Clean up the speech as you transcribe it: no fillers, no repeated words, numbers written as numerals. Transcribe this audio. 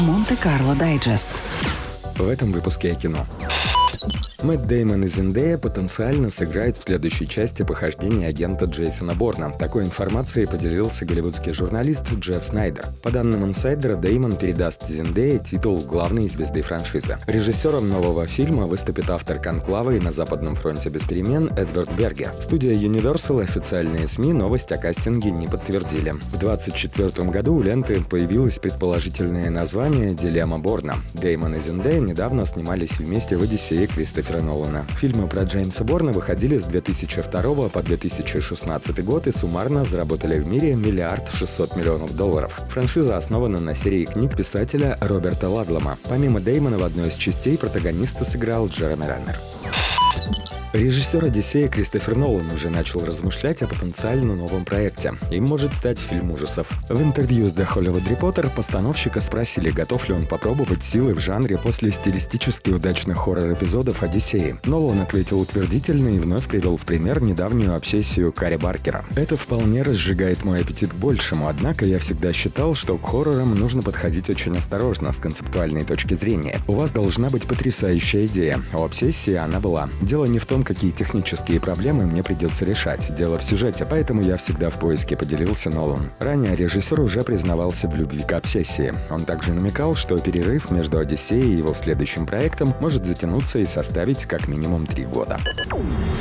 Монте-Карло Дайджест. В этом выпуске о кино. Мэтт Дэймон и Зендея потенциально сыграют в следующей части похождений агента Джейсона Борна. Такой информацией поделился голливудский журналист Джефф Снайдер. По данным инсайдера, Дэймон передаст Зендее титул главной звезды франшизы. Режиссером нового фильма выступит автор «Конклава» и «На Западном фронте без перемен» Эдвард Берге. Студия Universal, официальные СМИ, новость о кастинге не подтвердили. В 2024 году у ленты появилось предположительное название «Дилемма Борна». Дэймон и Зендея недавно снимались вместе в «Одиссее» Кристофера Нолана. Фильмы про Джеймса Борна выходили с 2002 по 2016 год и суммарно заработали в мире $1 600 миллионов. Франшиза основана на серии книг писателя Роберта Ладлама. Помимо Дэймона в одной из частей протагониста сыграл Джереми Реннер. Режиссер «Одиссея» Кристофер Нолан уже начал размышлять о потенциально новом проекте. Им может стать фильм ужасов. В интервью с The Hollywood Reporter постановщика спросили, готов ли он попробовать силы в жанре после стилистически удачных хоррор-эпизодов «Одиссеи». Нолан ответил утвердительно и вновь привел в пример недавнюю обсессию Кари Баркера. «Это вполне разжигает мой аппетит к большему, однако я всегда считал, что к хоррорам нужно подходить очень осторожно с концептуальной точки зрения. У вас должна быть потрясающая идея. У обсессии она была. Дело не в том, какие технические проблемы мне придется решать. Дело в сюжете, поэтому я всегда в поиске», — поделился Нолан. Ранее режиссер уже признавался в любви к обсессии. Он также намекал, что перерыв между «Одиссеей» и его следующим проектом может затянуться и составить как минимум 3 года.